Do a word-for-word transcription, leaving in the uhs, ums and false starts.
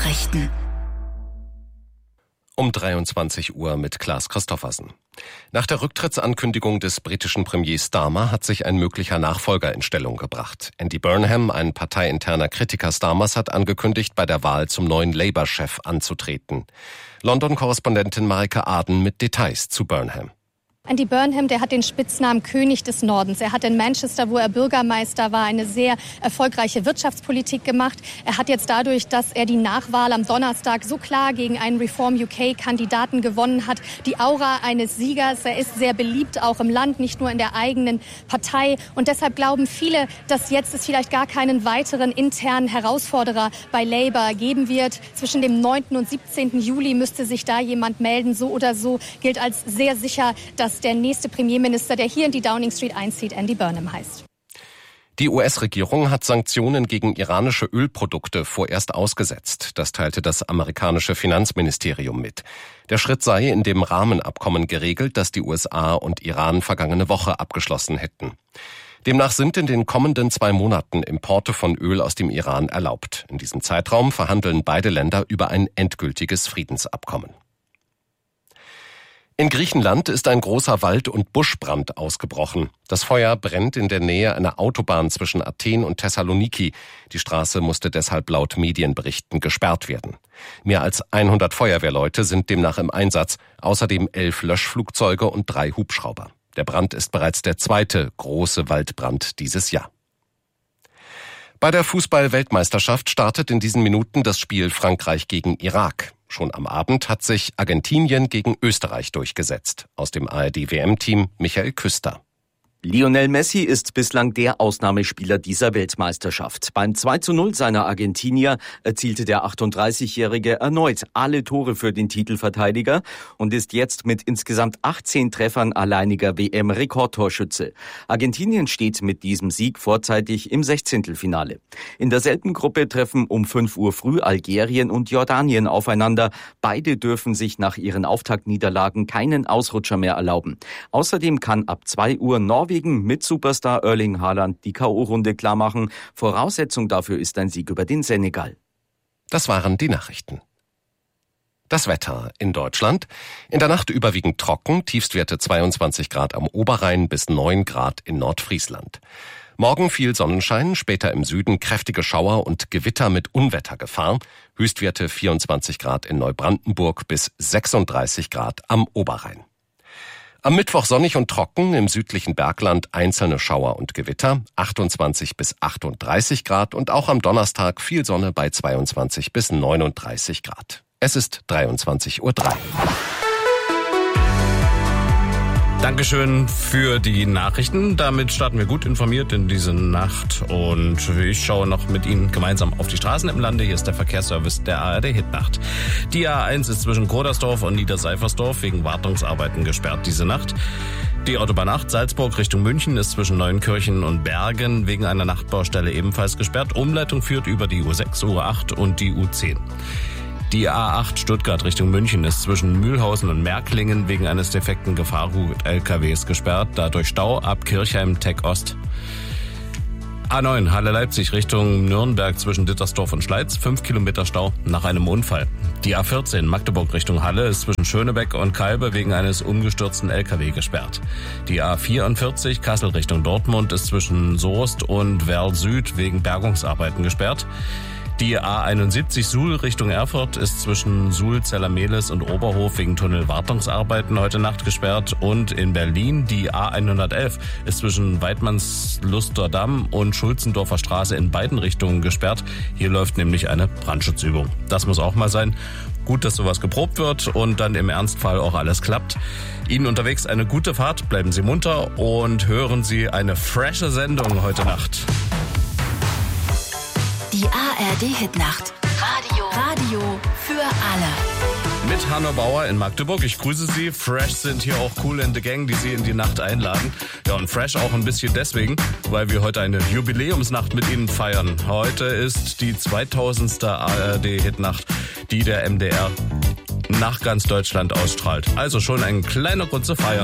Nachrichten. Um dreiundzwanzig Uhr mit Klaas Christoffersen. Nach der Rücktrittsankündigung des britischen Premiers Starmer hat sich ein möglicher Nachfolger in Stellung gebracht. Andy Burnham, ein parteiinterner Kritiker Starmers, hat angekündigt, bei der Wahl zum neuen Labour-Chef anzutreten. London-Korrespondentin Marike Aden mit Details zu Burnham. Andy Burnham, der hat den Spitznamen König des Nordens. Er hat in Manchester, wo er Bürgermeister war, eine sehr erfolgreiche Wirtschaftspolitik gemacht. Er hat jetzt dadurch, dass er die Nachwahl am Donnerstag so klar gegen einen Reform U K-Kandidaten gewonnen hat, die Aura eines Siegers. Er ist sehr beliebt, auch im Land, nicht nur in der eigenen Partei. Und deshalb glauben viele, dass jetzt es vielleicht gar keinen weiteren internen Herausforderer bei Labour geben wird. Zwischen dem neunten und siebzehnten Juli müsste sich da jemand melden. So oder so gilt als sehr sicher, dass der nächste Premierminister, der hier in die Downing Street einzieht, Andy Burnham heißt. Die U S-Regierung hat Sanktionen gegen iranische Ölprodukte vorerst ausgesetzt. Das teilte das amerikanische Finanzministerium mit. Der Schritt sei in dem Rahmenabkommen geregelt, das die U S A und Iran vergangene Woche abgeschlossen hätten. Demnach sind in den kommenden zwei Monaten Importe von Öl aus dem Iran erlaubt. In diesem Zeitraum verhandeln beide Länder über ein endgültiges Friedensabkommen. In Griechenland ist ein großer Wald- und Buschbrand ausgebrochen. Das Feuer brennt in der Nähe einer Autobahn zwischen Athen und Thessaloniki. Die Straße musste deshalb laut Medienberichten gesperrt werden. Mehr als hundert Feuerwehrleute sind demnach im Einsatz, außerdem elf Löschflugzeuge und drei Hubschrauber. Der Brand ist bereits der zweite große Waldbrand dieses Jahr. Bei der Fußball-Weltmeisterschaft startet in diesen Minuten das Spiel Frankreich gegen Irak. Schon am Abend hat sich Argentinien gegen Österreich durchgesetzt. Aus dem A R D-W M-Team Michael Küster. Lionel Messi ist bislang der Ausnahmespieler dieser Weltmeisterschaft. Beim zwei zu null seiner Argentinier erzielte der achtunddreißigjährige erneut alle Tore für den Titelverteidiger und ist jetzt mit insgesamt achtzehn Treffern alleiniger W M-Rekordtorschütze. Argentinien steht mit diesem Sieg vorzeitig im Sechzehntelfinale. In derselben Gruppe treffen um fünf Uhr früh Algerien und Jordanien aufeinander. Beide dürfen sich nach ihren Auftaktniederlagen keinen Ausrutscher mehr erlauben. Außerdem kann ab zwei Uhr Norwegen mit Superstar Erling Haaland die K O-Runde klarmachen. Voraussetzung dafür ist ein Sieg über den Senegal. Das waren die Nachrichten. Das Wetter in Deutschland. In der Nacht überwiegend trocken, Tiefstwerte zweiundzwanzig Grad am Oberrhein bis neun Grad in Nordfriesland. Morgen viel Sonnenschein, später im Süden kräftige Schauer und Gewitter mit Unwettergefahr. Höchstwerte vierundzwanzig Grad in Neubrandenburg bis sechsunddreißig Grad am Oberrhein. Am Mittwoch sonnig und trocken, im südlichen Bergland einzelne Schauer und Gewitter, achtundzwanzig bis achtunddreißig Grad und auch am Donnerstag viel Sonne bei zweiundzwanzig bis neununddreißig Grad. Es ist dreiundzwanzig Uhr drei. Dankeschön für die Nachrichten. Damit starten wir gut informiert in diese Nacht und ich schaue noch mit Ihnen gemeinsam auf die Straßen im Lande. Hier ist der Verkehrsservice der A R D-Hitnacht. Die A eins ist zwischen Grodersdorf und Niederseifersdorf wegen Wartungsarbeiten gesperrt diese Nacht. Die Autobahn acht Salzburg Richtung München ist zwischen Neuenkirchen und Bergen wegen einer Nachtbaustelle ebenfalls gesperrt. Umleitung führt über die U sechs, U acht und die U zehn. Die A acht Stuttgart Richtung München ist zwischen Mühlhausen und Märklingen wegen eines defekten Gefahrgut-L K Ws gesperrt, dadurch Stau ab Kirchheim-Tech Ost. A neun Halle-Leipzig Richtung Nürnberg zwischen Dittersdorf und Schleiz, fünf Kilometer Stau nach einem Unfall. Die A vierzehn Magdeburg Richtung Halle ist zwischen Schönebeck und Kalbe wegen eines umgestürzten L K W gesperrt. Die A vierundvierzig Kassel Richtung Dortmund ist zwischen Soest und Werl Süd wegen Bergungsarbeiten gesperrt. Die A einundsiebzig Suhl Richtung Erfurt ist zwischen Suhl, Zellermehlis und Oberhof wegen Tunnelwartungsarbeiten heute Nacht gesperrt. Und in Berlin die A hundertelf ist zwischen Weidmannslusterdamm und Schulzendorfer Straße in beiden Richtungen gesperrt. Hier läuft nämlich eine Brandschutzübung. Das muss auch mal sein. Gut, dass sowas geprobt wird und dann im Ernstfall auch alles klappt. Ihnen unterwegs eine gute Fahrt, bleiben Sie munter und hören Sie eine frische Sendung heute Nacht. Die A R D-Hitnacht. Radio. Radio für alle. Mit Hanno Bauer in Magdeburg. Ich grüße Sie. Fresh sind hier auch Kool and the Gang, die Sie in die Nacht einladen. Ja, und Fresh auch ein bisschen deswegen, weil wir heute eine Jubiläumsnacht mit Ihnen feiern. Heute ist die zweitausendste A R D-Hitnacht, die der M D R nach ganz Deutschland ausstrahlt. Also schon ein kleiner Grund zu feiern.